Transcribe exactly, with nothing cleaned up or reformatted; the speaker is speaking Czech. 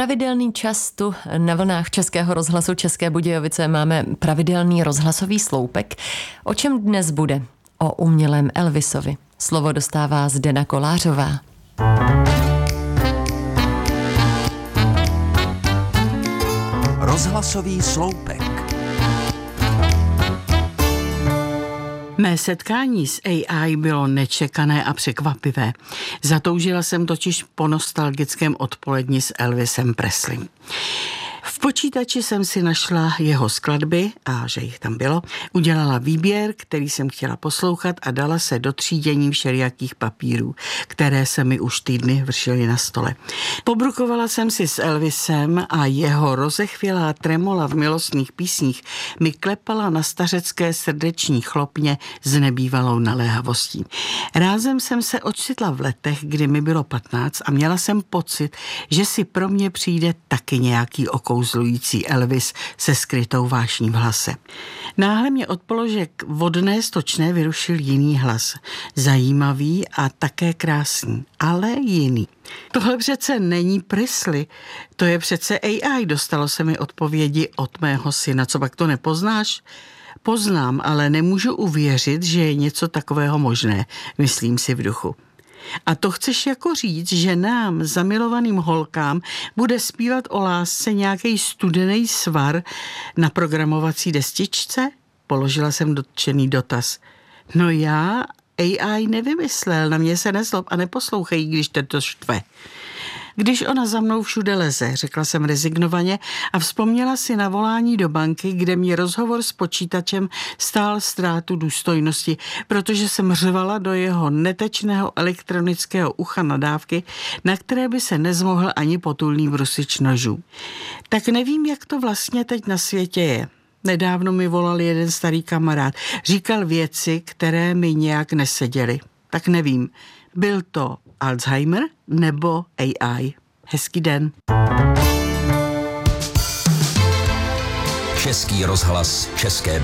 pravidelný čas tu na vlnách Českého rozhlasu České Budějovice máme pravidelný rozhlasový sloupek. O čem dnes bude? O umělém Elvisovi. Slovo dostává Zdena Kolářová. Rozhlasový sloupek. Mé setkání s A I bylo nečekané a překvapivé. Zatoužila jsem totiž po nostalgickém odpoledni s Elvisem Presleym. V počítači jsem si našla jeho skladby, a že jich tam bylo, udělala výběr, který jsem chtěla poslouchat a dala se do třídění všelijakých papírů, které se mi už týdny vršily na stole. Pobrukovala jsem si s Elvisem a jeho rozechvělá tremola v milostných písních mi klepala na stařecké srdeční chlopně s nebývalou naléhavostí. Rázem jsem se ocitla v letech, kdy mi bylo patnáct a měla jsem pocit, že si pro mě přijde taky nějaký okouzlující Elvis se skrytou vášní v hlase. Náhle mě od položek vodné stočné vyrušil jiný hlas. Zajímavý a také krásný, ale jiný. Tohle přece není Presley, to je přece A I, dostalo se mi odpovědi od mého syna. Co pak to nepoznáš? Poznám, ale nemůžu uvěřit, že je něco takového možné, myslím si v duchu. A to chceš jako říct, že nám, zamilovaným holkám, bude zpívat o lásce nějaký studený svar na programovací destičce? Položila jsem dotčený dotaz. No já A I nevymyslel, na mě se nezlob a neposlouchej, když to štve. Když ona za mnou všude leze, řekla jsem rezignovaně a vzpomněla si na volání do banky, kde mě rozhovor s počítačem stál ztrátu důstojnosti, protože jsem řvala do jeho netečného elektronického ucha nadávky, na které by se nezmohl ani potulný brusič nožů. Tak nevím, jak to vlastně teď na světě je. Nedávno mi volal jeden starý kamarád. Říkal věci, které mi nějak neseděly. Tak nevím, byl to Alzheimer nebo A I. Hezký den. Český rozhlas České